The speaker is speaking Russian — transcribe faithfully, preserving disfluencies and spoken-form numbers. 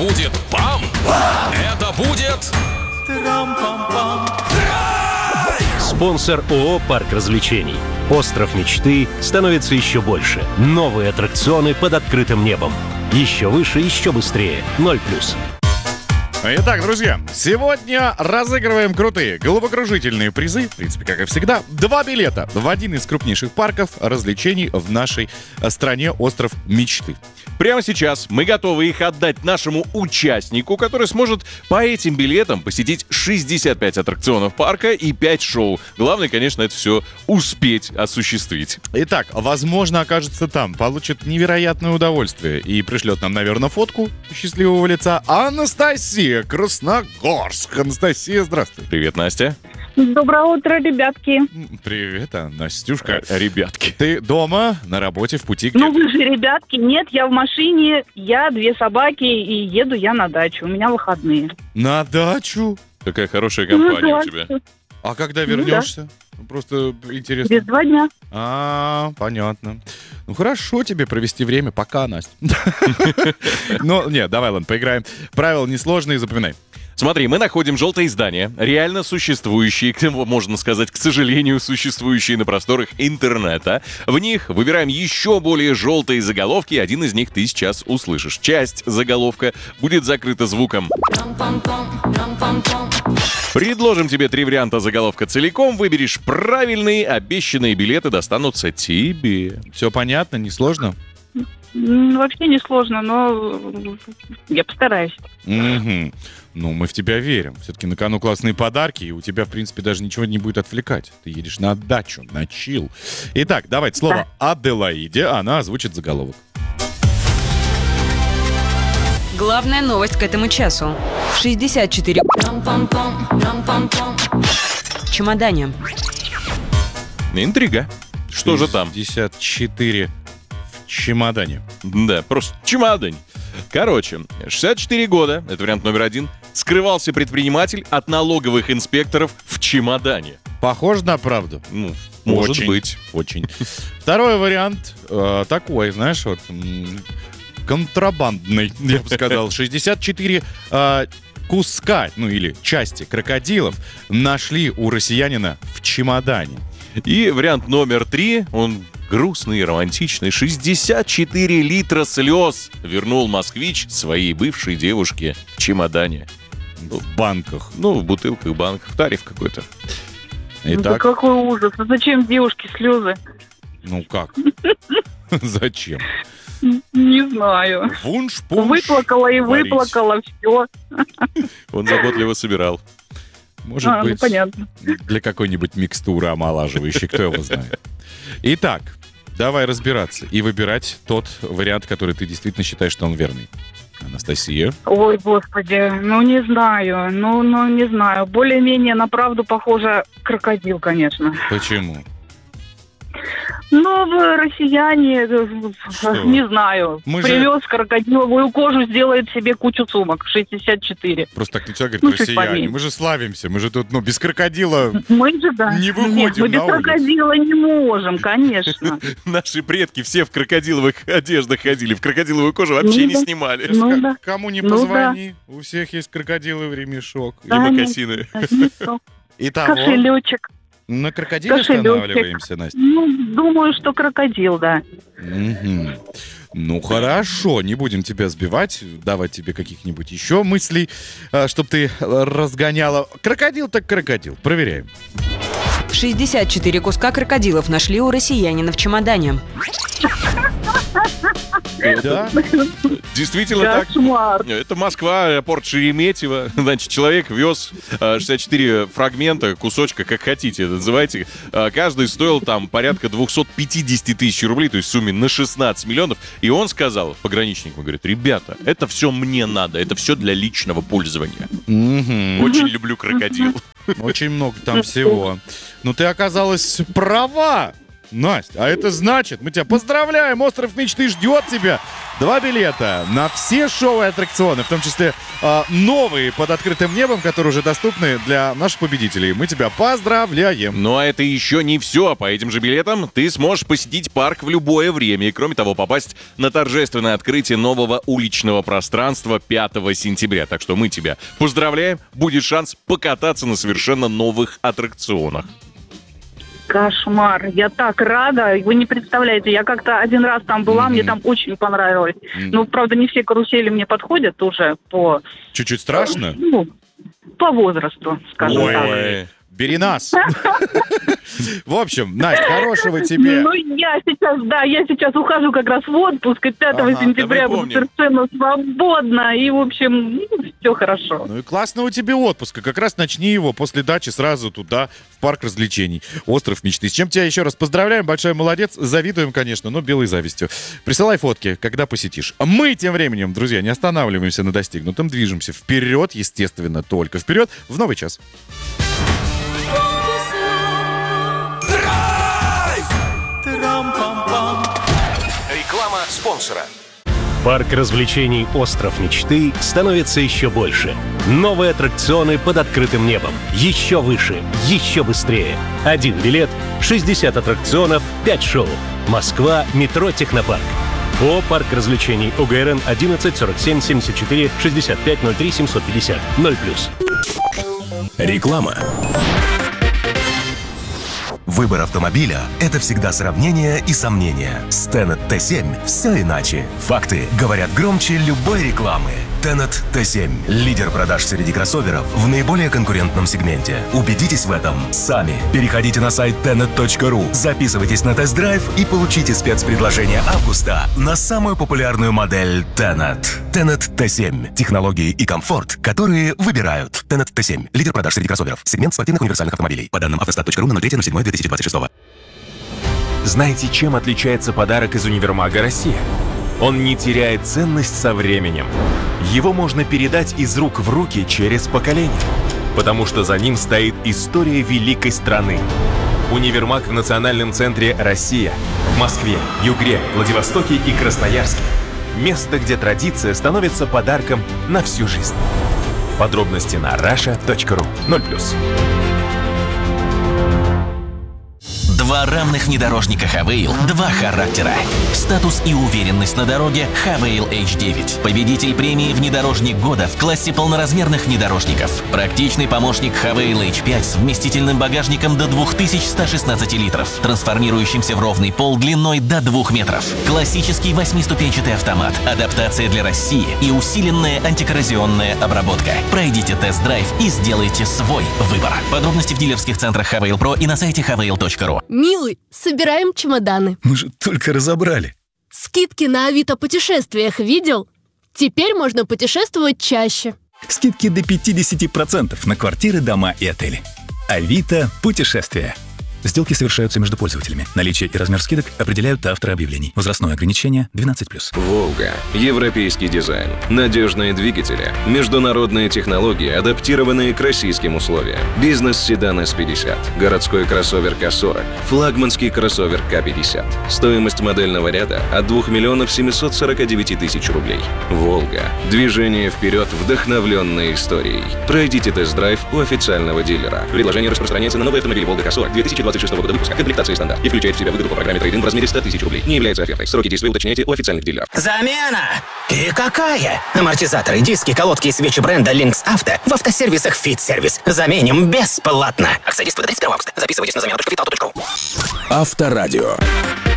будет пам! Это будет... Спонсор ООО «Парк развлечений». Остров мечты становится еще больше. Новые аттракционы под открытым небом. Еще выше, еще быстрее. ноль плюс. Итак, друзья, сегодня разыгрываем крутые головокружительные призы, в принципе, как и всегда. Два билета в один из крупнейших парков развлечений в нашей стране — Остров мечты. Прямо сейчас мы готовы их отдать нашему участнику, который сможет по этим билетам посетить шестьдесят пять аттракционов парка и пять шоу. Главное, конечно, это все успеть осуществить. Итак, возможно, окажется там, получит невероятное удовольствие и пришлет нам, наверное, фотку счастливого лица Анастасия Красногорск. Анастасия, здравствуй. Привет, Настя. Доброе утро, ребятки. Привет, а, Настюшка. Э, Ребятки. Ты дома, на работе, в пути? Ну вы же, ребятки, нет, я в машине, я, две собаки, и еду я на дачу. У меня выходные. На дачу? Какая хорошая компания Ну, у тебя. А когда вернешься? Просто интересно. Без два дня. А, понятно. Ну, хорошо тебе провести время, пока, Настя. Ну, нет, давай, ладно, поиграем. Правила несложные, запоминай. Смотри, мы находим желтые здания, реально существующие, можно сказать, к сожалению, существующие на просторах интернета. В них выбираем еще более желтые заголовки, один из них ты сейчас услышишь. Часть заголовка будет закрыта звуком. Предложим тебе три варианта заголовка целиком, выберешь правильные, обещанные билеты достанутся тебе. Все понятно, несложно? М, Вообще не сложно, но я постараюсь. Угу. Ну, мы в тебя верим. Все-таки на кону классные подарки, и у тебя, в принципе, даже ничего не будет отвлекать. Ты едешь на дачу, на чил. Итак, давайте слово Аделаиде, она озвучит заголовок. Главная новость к этому часу. шестьдесят четыре в чемодане. Интрига. Что же там? шестьдесят четыре в чемодане. Да, просто чемодань. Короче, шестьдесят четыре года, это вариант номер один, скрывался предприниматель от налоговых инспекторов в чемодане. Похоже на правду? Ну, может Очень, быть. Очень. Второй вариант э, такой, знаешь, вот м, контрабандный, я бы сказал. шестьдесят четыре э, куска, ну или части крокодилов нашли у россиянина в чемодане. И вариант номер три, он грустный и романтичный. шестьдесят четыре литра слез вернул москвич своей бывшей девушке в чемодане. В банках. Ну, в бутылках, банках, тариф какой-то. Ну, Итак, какой ужас. А зачем девушке слезы? ну как? Зачем? Не знаю. Вунш-пунш. Выплакала и творить. выплакала, все. Он заботливо собирал. Может А, ну быть, понятно. для какой-нибудь микстуры омолаживающей, кто его знает. Итак, давай разбираться и выбирать тот вариант, который ты действительно считаешь, что он верный. Анастасия. Ой, господи, ну не знаю, ну, ну не знаю. Более-менее на правду похоже крокодил, конечно. Почему? Ну, в- россияне, э, Что? не знаю, Мы же- привез крокодиловую кожу, сделает себе кучу сумок, шестьдесят четыре. Просто так нельзя говорить, Ну, чуть россияне. поменьше. Мы же славимся, мы же тут, ну, без крокодила. Мы же, да. Не выходим Нет, мы без на улицу. крокодила не можем, конечно. Наши предки все в крокодиловых одеждах ходили, в крокодиловую кожу вообще Ну не да. снимали. Ну да. Кому не Ну позвони, у всех есть крокодиловый ремешок. И Да, мокасины. Итого, Кошелечек. на крокодиле Кошелечек. останавливаемся, Настя. Ну, думаю, что крокодил, да. Мгм. Ну хорошо, не будем тебя сбивать, давать тебе каких-нибудь еще мыслей, чтобы ты э, разгоняла. Крокодил так крокодил. Проверяем. шестьдесят четыре куска крокодилов нашли у россиянина в чемодане. Да? Действительно так. Кошмар. Это Москва, аэропорт Шереметьево. Значит, человек вез э, шестьдесят четыре фрагмента, кусочка, как хотите, называйте. Э, Каждый стоил там порядка двести пятьдесят тысяч рублей, то есть в сумме на шестнадцать миллионов. И он сказал пограничнику, говорит, ребята, это все мне надо, это все для личного пользования. Мгм. Очень люблю крокодил. Очень много там всего. Но ты оказалась права, Настя. А это значит, мы тебя поздравляем, Остров мечты ждет тебя Два билета на все шоу и аттракционы, в том числе э, новые под открытым небом, которые уже доступны для наших победителей. Мы тебя поздравляем. Ну а это еще не все. По этим же билетам ты сможешь посетить парк в любое время и, кроме того, попасть на торжественное открытие нового уличного пространства пятого сентября. Так что мы тебя поздравляем. Будет шанс покататься на совершенно новых аттракционах. Кошмар. Я так рада. Вы не представляете, я как-то один раз там была, Mm-hmm. мне там очень понравилось. Mm. Ну, правда, не все карусели мне подходят уже по... Чуть-чуть страшно? Ну, по возрасту, скажем так. Ой, бери нас. В общем, Настя, хорошего тебе. Ну, я сейчас, да, я сейчас ухожу как раз в отпуск, и пятого Ага, сентября да мы буду помним. совершенно свободна, и, в общем, ну, все хорошо. Ну и классного тебе отпуска. Как раз начни его после дачи сразу туда, в парк развлечений. Остров мечты. С чем тебя еще раз поздравляем. Большой молодец. Завидуем, конечно, но белой завистью. Присылай фотки, когда посетишь. А мы тем временем, друзья, не останавливаемся на достигнутом. Движемся вперед, естественно, только вперед, в новый час. Реклама спонсора. Парк развлечений «Остров мечты» становится еще больше. Новые аттракционы под открытым небом. Еще выше, еще быстрее. Один билет, шестьдесят аттракционов, пять шоу. Москва, метро «Технопарк». ООО «Парк развлечений» ОГРН одиннадцать сорок семь семьдесят четыре шестьдесят пять ноль три семьсот пятьдесят ноль плюс. Реклама. Выбор автомобиля – это всегда сравнение и сомнения. С Tenet Т семь все иначе. Факты говорят громче любой рекламы. Tenet Т семь – лидер продаж среди кроссоверов в наиболее конкурентном сегменте. Убедитесь в этом сами. Переходите на сайт тенет точка ру, записывайтесь на тест-драйв и получите спецпредложение августа на самую популярную модель Tenet. Tenet Т семь – технологии и комфорт, которые выбирают. Tenet Т семь – лидер продаж среди кроссоверов. Сегмент спортивных универсальных автомобилей. По данным автостат точка ру на ноль три ноль семь две тысячи двадцать шесть. Знаете, чем отличается подарок из универмага «Россия»? Он не теряет ценность со временем. Его можно передать из рук в руки через поколение, потому что за ним стоит история великой страны. Универмаг в национальном центре «Россия» в Москве, Югре, Владивостоке и Красноярске. Место, где традиция становится подарком на всю жизнь. Подробности на раша точка ру. ноль плюс. Два равных внедорожника Хавейл, два характера. Статус и уверенность на дороге Хавейл эйч девять. Победитель премии «Внедорожник года» в классе полноразмерных внедорожников. Практичный помощник Хавейл эйч пять с вместительным багажником до две тысячи сто шестнадцать литров, трансформирующимся в ровный пол длиной до двух метров. Классический восьмиступенчатый автомат, адаптация для России и усиленная антикоррозионная обработка. Пройдите тест-драйв и сделайте свой выбор. Подробности в дилерских центрах Хавейл Про и на сайте хавейл точка ру. Милый, собираем чемоданы. Мы же только разобрали. Скидки на Авито путешествиях видел? Теперь можно путешествовать чаще. Скидки до пятьдесят процентов на квартиры, дома и отели. Авито путешествия. Сделки совершаются между пользователями. Наличие и размер скидок определяют авторы объявлений. Возрастное ограничение двенадцать плюс. «Волга». Европейский дизайн. Надежные двигатели. Международные технологии, адаптированные к российским условиям. Бизнес-седан эс пятьдесят. Городской кроссовер К сорок. Флагманский кроссовер К пятьдесят. Стоимость модельного ряда от двух миллионов семьсот сорок девять тысяч рублей. «Волга». Движение вперед, вдохновленное историей. Пройдите тест-драйв у официального дилера. Предложение распространяется на новые автомобили «Волга К сорок» две тысячи двадцать шестого года выпуска. Комплектация стандарт. И включает в себя выгоду по программе трейд-ин в размере сто тысяч рублей. Не является офертой. Сроки действия уточняйте у официальных дилеров. Замена! И какая? Амортизаторы, диски, колодки и свечи бренда Lynx Auto в автосервисах Fit Service. Заменим бесплатно. Акция действует до тридцать первого августа. Записывайтесь на замену точка витал точка ру. Авторадио.